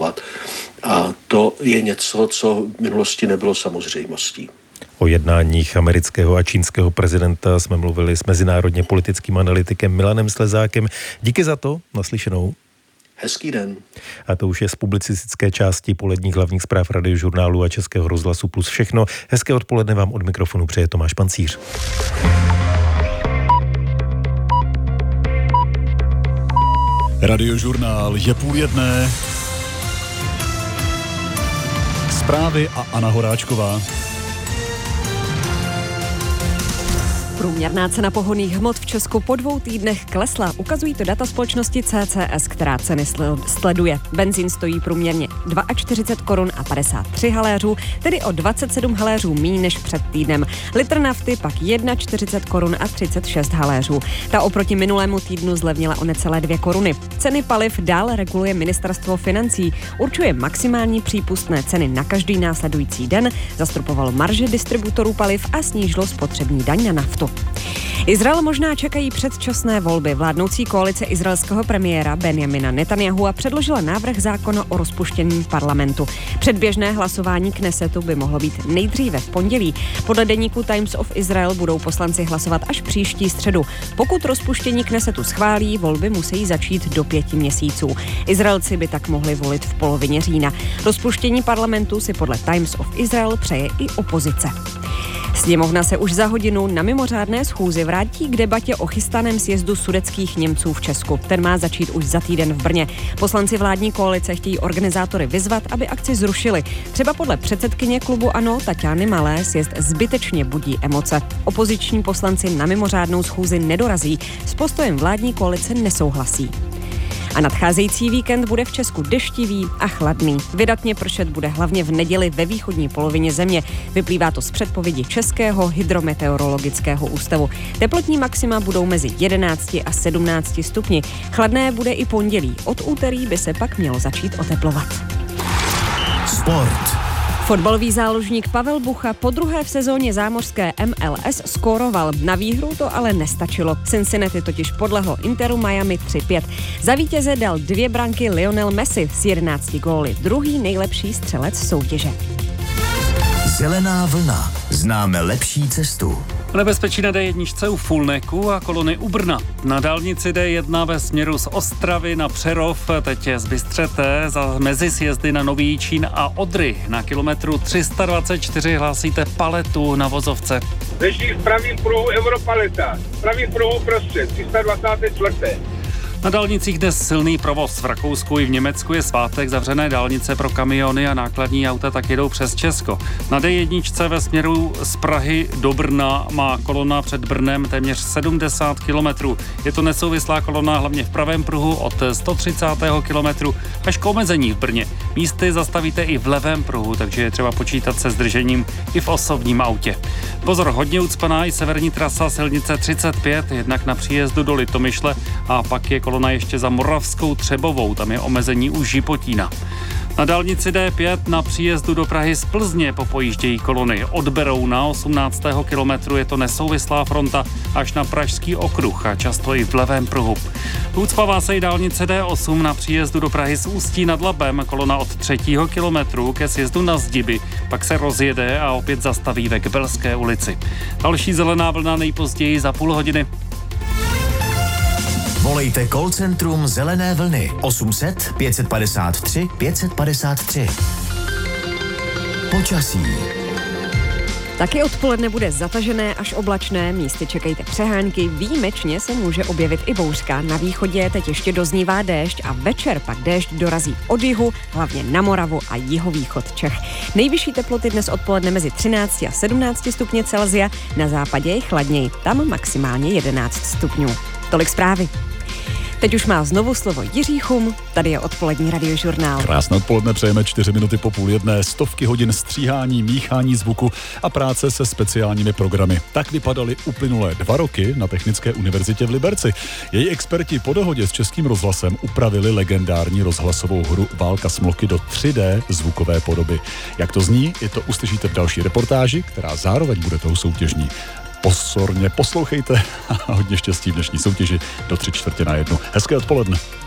fungovat. A to je něco, co v minulosti nebylo samozřejmostí. O jednáních amerického a čínského prezidenta jsme mluvili s mezinárodně politickým analytikem Milanem Slezákem. Díky za to, naslyšenou. Hezký den. A to už je z publicistické části poledních hlavních zpráv Radiožurnálu a Českého rozhlasu Plus všechno. Hezké odpoledne vám od mikrofonu přeje Tomáš Pancíř. Radiožurnál je 12:30. Zprávy a Anna Horáčková. Průměrná cena pohonných hmot v Česku po 2 týdnech klesla. Ukazují to data společnosti CCS, která ceny sleduje. Benzín stojí průměrně 42 korun a 53 haléřů, tedy o 27 haléřů míň než před týdnem. Litr nafty pak 41 korun a 36 haléřů. Ta oproti minulému týdnu zlevnila o necelé 2 koruny. Ceny paliv dále reguluje Ministerstvo financí. Určuje maximální přípustné ceny na každý následující den, zastropovalo marže distributorů paliv a snížilo spotřební daň na naftu. Izrael možná čekají předčasné volby. Vládnoucí koalice izraelského premiéra Benjamina Netanyahua předložila návrh zákona o rozpuštění parlamentu. Předběžné hlasování Knesetu by mohlo být nejdříve v pondělí. Podle deníku Times of Israel budou poslanci hlasovat až příští středu. Pokud rozpuštění Knesetu schválí, volby musí začít do 5 měsíců. Izraelci by tak mohli volit v polovině října. Rozpuštění parlamentu si podle Times of Israel přeje i opozice. Sněmovna se už za hodinu na mimořádné schůzi vrátí k debatě o chystaném sjezdu sudetských Němců v Česku. Ten má začít už za týden v Brně. Poslanci vládní koalice chtějí organizátory vyzvat, aby akci zrušili. Třeba podle předsedkyně klubu ANO Taťány Malé sjezd zbytečně budí emoce. Opoziční poslanci na mimořádnou schůzi nedorazí. S postojem vládní koalice nesouhlasí. A nadcházející víkend bude v Česku deštivý a chladný. Vydatně pršet bude hlavně v neděli ve východní polovině země. Vyplývá to z předpovědi Českého hydrometeorologického ústavu. Teplotní maxima budou mezi 11 a 17 stupni. Chladné bude i pondělí. Od úterý by se pak mělo začít oteplovat. Sport. Fotbalový záložník Pavel Bucha po druhé v sezóně zámořské MLS skóroval. Na výhru to ale nestačilo. Cincinnati totiž podlehlo Interu Miami 3-5. Za vítěze dal 2 branky Lionel Messi s 11 góly. Druhý nejlepší střelec soutěže. Zelená vlna. Známe lepší cestu. Nebezpečí na D1 u Fulneku a kolony u Brna. Na dálnici D1 ve směru z Ostravy na Přerov, teď je z Bystřete, za mezi sjezdy na Nový Jičín a Odry. Na kilometru 324 hlásíte paletu na vozovce. Leží v pravým pruhu Europaleta, v pravým pruhu prostřed, 324. Na dálnicích dnes silný provoz. V Rakousku i v Německu je svátek, zavřené dálnice pro kamiony a nákladní auta tak jedou přes Česko. Na D1 ve směru z Prahy do Brna má kolona před Brnem téměř 70 kilometrů. Je to nesouvislá kolona hlavně v pravém pruhu od 130 kilometru až k omezení v Brně. Místy zastavíte i v levém pruhu, takže je třeba počítat se zdržením i v osobním autě. Pozor, hodně ucpaná i severní trasa silnice 35, jednak na příjezdu do Litomyšle a pak je kolona ještě za Moravskou Třebovou, tam je omezení u Žipotína. Na dálnici D5 na příjezdu do Prahy z Plzně popojíždějí kolony. Od Berouna 18. kilometru je to nesouvislá fronta až na Pražský okruh a často i v levém pruhu. Ucpává se i dálnice D8 na příjezdu do Prahy z Ústí nad Labem, kolona od 3. kilometru ke sjezdu na Zdiby, pak se rozjede a opět zastaví ve Kbelské ulici. Další zelená vlna nejpozději za půl hodiny. Volejte call centrum Zelené vlny 800 553 553. Počasí. Taky odpoledne bude zatažené až oblačné, místy čekejte přehánky, výjimečně se může objevit i bouřka. Na východě teď ještě doznívá déšť a večer pak déšť dorazí od jihu, hlavně na Moravu a jihovýchod Čech. Nejvyšší teploty dnes odpoledne mezi 13 a 17 stupně Celsia, na západě je chladněji, tam maximálně 11 stupňů. Tolik zprávy. Teď už má znovu slovo Jiří Chum, tady je odpolední Radiožurnál. Krásné odpoledne přejeme 4 minuty po 12:30, stovky hodin stříhání, míchání zvuku a práce se speciálními programy. Tak vypadaly uplynulé 2 roky na Technické univerzitě v Liberci. Její experti po dohodě s Českým rozhlasem upravili legendární rozhlasovou hru Válka smloky do 3D zvukové podoby. Jak to zní, i to uslyšíte v další reportáži, která zároveň bude tou soutěžní. Pozorně poslouchejte a hodně štěstí v dnešní soutěži do 3/4 na 1. Hezké odpoledne.